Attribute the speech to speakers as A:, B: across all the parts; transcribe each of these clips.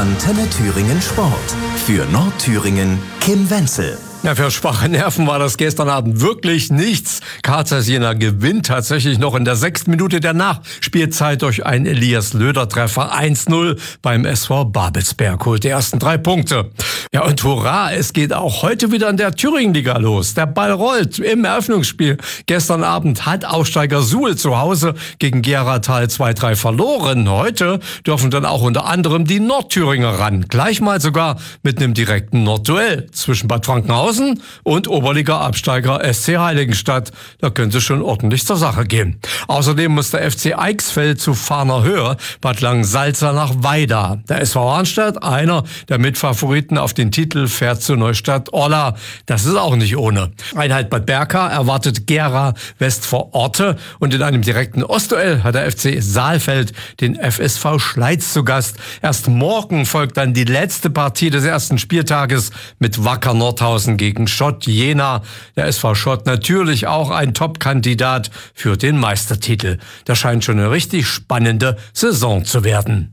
A: Antenne Thüringen Sport. Für Nordthüringen Kim Wenzel.
B: Ja, für schwache Nerven war das gestern Abend wirklich nichts. Karlsruhe Jena gewinnt tatsächlich noch in der 6. Minute der Nachspielzeit durch einen Elias Löder-Treffer 1-0 beim SV Babelsberg. Holt die ersten 3 Punkte. Ja, und hurra, es geht auch heute wieder in der Thüringen-Liga los. Der Ball rollt im Eröffnungsspiel. Gestern Abend hat Aufsteiger Suhl zu Hause gegen Geratal 2-3 verloren. Heute dürfen dann auch unter anderem die Nordthüringer ran. Gleich mal sogar mit einem direkten Nordduell zwischen Bad Frankenhausen und Oberliga-Absteiger SC Heiligenstadt. Da könnte es schon ordentlich zur Sache gehen. Außerdem muss der FC Eichsfeld zu Fahner Höhe, Bad Langensalza nach Weida. Der SV Arnstadt, einer der Mitfavoriten auf den Titel, fährt zu Neustadt-Orla. Das ist auch nicht ohne. Einheit Bad Berka erwartet Gera West vor Orte und in einem direkten Ostduell hat der FC Saalfeld den FSV Schleiz zu Gast. Erst morgen folgt dann die letzte Partie des ersten Spieltages mit Wacker Nordhausen gegen Schott Jena. Der SV Schott natürlich auch ein Top-Kandidat für den Meistertitel. Das scheint schon eine richtig spannende Saison zu werden.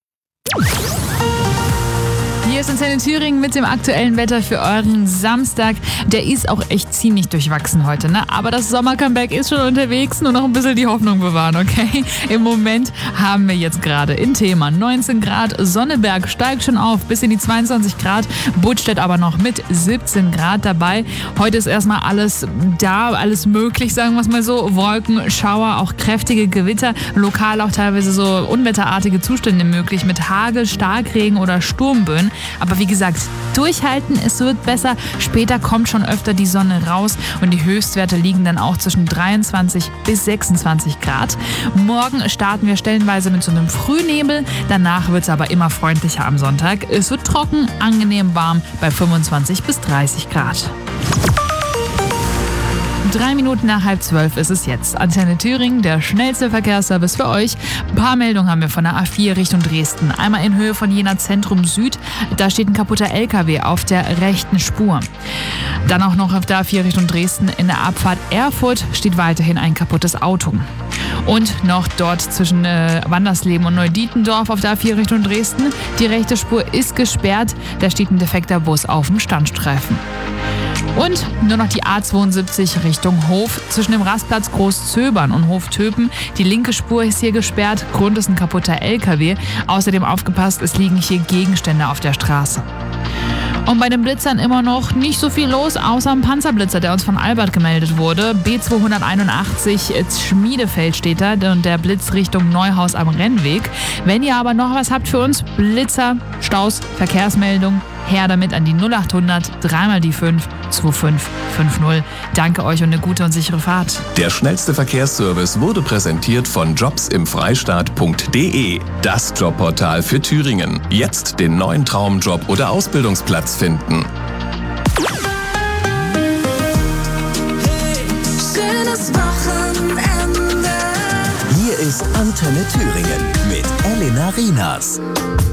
C: Hier ist Antenne Thüringen mit dem aktuellen Wetter für euren Samstag. Der ist auch echt ziemlich durchwachsen heute, ne? Aber das Sommer-Comeback ist schon unterwegs. Nur noch ein bisschen die Hoffnung bewahren, okay? Im Moment haben wir jetzt gerade in Thema 19 Grad. Sonneberg steigt schon auf bis in die 22 Grad. Budstedt aber noch mit 17 Grad dabei. Heute ist erstmal alles da, alles möglich, sagen wir es mal so. Wolken, Schauer, auch kräftige Gewitter. Lokal auch teilweise so unwetterartige Zustände möglich mit Hagel, Starkregen oder Sturmböen. Aber wie gesagt, durchhalten, es wird besser. Später kommt schon öfter die Sonne raus und die Höchstwerte liegen dann auch zwischen 23 bis 26 Grad. Morgen starten wir stellenweise mit so einem Frühnebel. Danach wird es aber immer freundlicher am Sonntag. Es wird trocken, angenehm warm bei 25 bis 30 Grad. 3 Minuten nach 11:30 ist es jetzt. Antenne Thüringen, der schnellste Verkehrsservice für euch. Ein paar Meldungen haben wir von der A4 Richtung Dresden. Einmal in Höhe von Jena Zentrum Süd. Da steht ein kaputter LKW auf der rechten Spur. Dann auch noch auf der A4 Richtung Dresden in der Abfahrt Erfurt steht weiterhin ein kaputtes Auto. Und noch dort zwischen Wandersleben und Neudietendorf auf der A4 Richtung Dresden. Die rechte Spur ist gesperrt. Da steht ein defekter Bus auf dem Standstreifen. Und nur noch die A72 Richtung Hof zwischen dem Rastplatz Großzöbern und Hoftöpen. Die linke Spur ist hier gesperrt. Grund ist ein kaputter LKW. Außerdem aufgepasst, es liegen hier Gegenstände auf der Straße. Und bei den Blitzern immer noch nicht so viel los, außer ein Panzerblitzer, der uns von Albert gemeldet wurde. B281 Schmiedefeld steht da und der Blitz Richtung Neuhaus am Rennweg. Wenn ihr aber noch was habt für uns, Blitzer, Staus, Verkehrsmeldung, her damit an die 0800 3 die 5 2550. Danke euch und eine gute und sichere Fahrt.
A: Der schnellste Verkehrsservice wurde präsentiert von jobsimfreistaat.de. Das Jobportal für Thüringen. Jetzt den neuen Traumjob oder Ausbildungsplatz finden.
D: Schönes Wochenende.
A: Hier ist Antenne Thüringen mit Elena Rienas.